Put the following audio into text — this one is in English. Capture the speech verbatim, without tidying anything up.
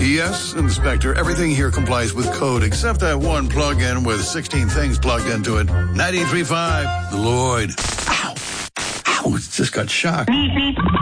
Yes, Inspector. Everything here complies with code except that one plug-in with sixteen things plugged into it. ninety-three point five, The Lloyd. Ow! Ow! It just got shocked.